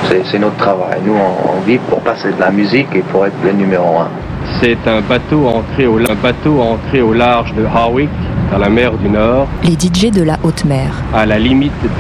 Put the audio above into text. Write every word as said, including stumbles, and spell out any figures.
C'est, c'est notre travail. Nous, on, on vit pour passer de la musique et pour être le numéro un. C'est un bateau entré au, un bateau entré au large de Harwich, dans la mer du Nord. Les D J de la haute mer. À la limite des